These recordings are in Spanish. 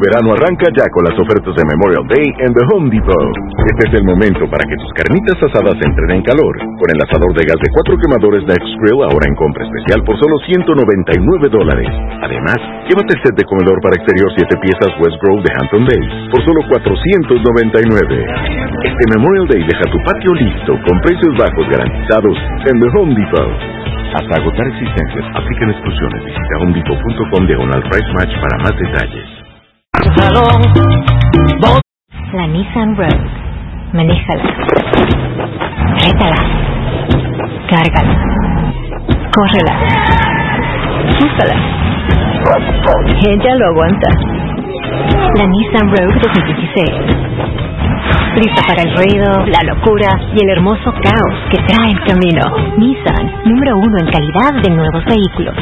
verano arranca ya con las ofertas de Memorial Day en The Home Depot. Este es el momento para que tus carnitas asadas entren en calor. Con el asador de gas de 4 quemadores Next Grill ahora en compra especial por solo $199. Además, llévate el set de comedor para exterior 7 piezas West Grove de Hampton Bays por solo $499. Este Memorial Day deja tu patio listo con precios bajos garantizados en The Home Depot. Hasta agotar existencias, aplican exclusiones. Visita homedepot.com/price match para más detalles. La Nissan Rogue. Manéjala. Rétala. Cárgala. Córrela. Úsala. Ella lo aguanta. La Nissan Rogue 2016. Lista para el ruido, la locura y el hermoso caos que trae el camino. Nissan, número 1 en calidad de nuevos vehículos.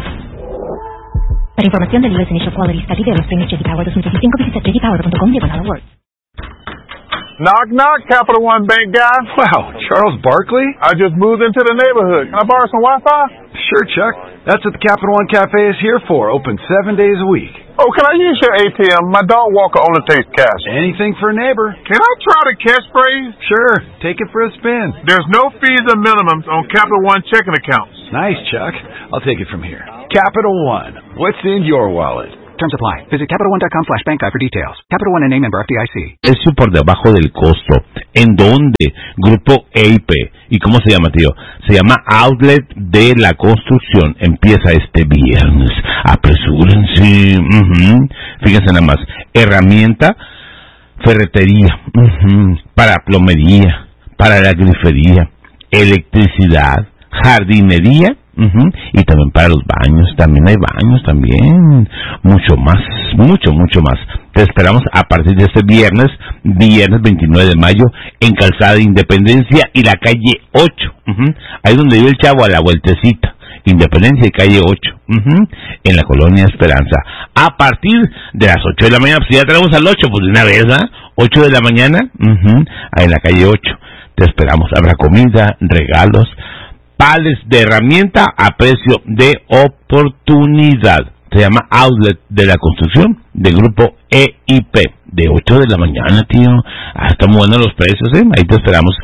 Para información del US Initial Quality Study de los premios J.D. Power 2015, visita jdpower.com/awards. Knock, knock, Capital One Bank guy. Wow, Charles Barkley? I just moved into the neighborhood. Can I borrow some Wi-Fi? Sure, Chuck. That's what the Capital One Cafe is here for. Open 7 days a week. Oh, can I use your ATM? My dog walker only takes cash. Anything for a neighbor. Can I try the catchphrase? Sure, take it for a spin. There's no fees or minimums on Capital One checking accounts. Nice, Chuck. I'll take it from here. Capital One. What's in your wallet? Terms apply. Visit CapitalOne.com/bankguide for details. Capital One, a member FDIC. Precio por debajo del costo. ¿En dónde? Grupo EIP. ¿Y cómo se llama, tío? Se llama Outlet de la Construcción. Empieza este viernes. Apresúrense. Fíjense nada más. Herramienta, ferretería, para plomería, para la grifería, electricidad, jardinería. Y también para los baños, también hay baños, también, mucho más, mucho más. Te esperamos a partir de este viernes 29 de mayo, en Calzada de Independencia y la calle 8, ahí donde vive el chavo, a la vueltecita, Independencia y calle 8, en la Colonia Esperanza, a partir de las 8 de la mañana. Pues ya tenemos al 8, pues de una vez, 8 de la mañana, ahí en la calle 8, te esperamos. Habrá comida, regalos, pales de herramienta a precio de oportunidad. Se llama Outlet de la Construcción, de Grupo EIP, de 8 de la mañana, tío. Están buenos los precios, ahí te esperamos.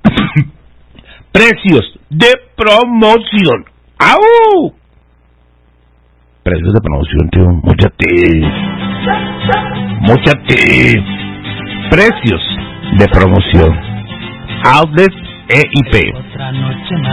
Precios de promoción. ¡Au! Precios de promoción, tío. Móchate. Precios de promoción. Outlet EIP.